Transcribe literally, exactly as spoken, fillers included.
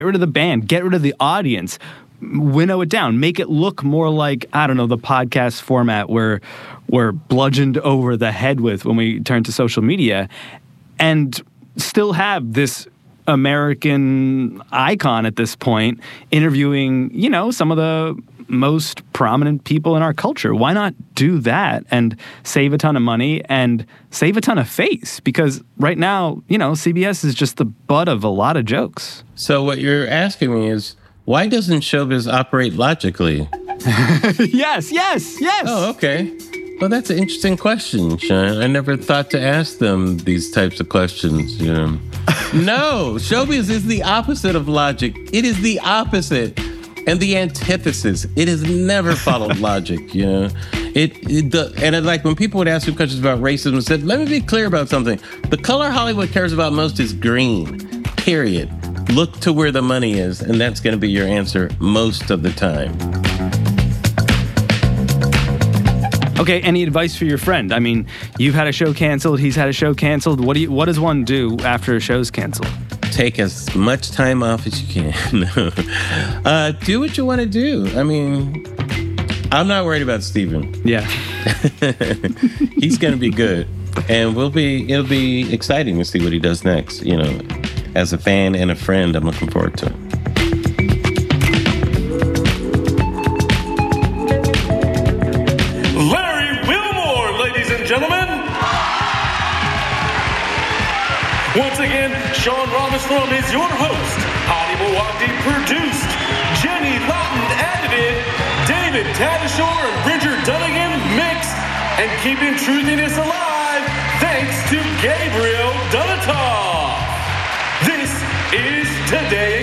rid of the band, get rid of the audience, winnow it down, make it look more like, I don't know, the podcast format where we're bludgeoned over the head with when we turn to social media, and still have this American icon at this point interviewing, you know, some of the most prominent people in our culture. Why not do that and save a ton of money and save a ton of face? Because right now, you know, C B S is just the butt of a lot of jokes. So what you're asking me is, why doesn't showbiz operate logically? yes, yes, yes. Oh, okay. Well, that's an interesting question, Sean. I never thought to ask them these types of questions, you know. No, showbiz is the opposite of logic. It is the opposite and the antithesis. It has never followed logic, you know. It, it the, and it, like when people would ask me questions about racism, I said, let me be clear about something. The color Hollywood cares about most is green, period. Look to where the money is, and that's going to be your answer most of the time. Okay, any advice for your friend? I mean, you've had a show canceled, he's had a show canceled. What do you, what does one do after a show's canceled? Take as much time off as you can. uh, do what you want to do. I mean, I'm not worried about Steven. Yeah. He's going to be good. And we'll be, it'll be exciting to see what he does next. You know, as a fan and a friend, I'm looking forward to it. Once again, Sean Rameswaram is your host. Hadi Mawakdi produced. Jenny Lawton edited. David Tadashore and Bridger Dunnigan mixed. And keeping truthiness alive, thanks to Gabriel Dunatoff. This is Today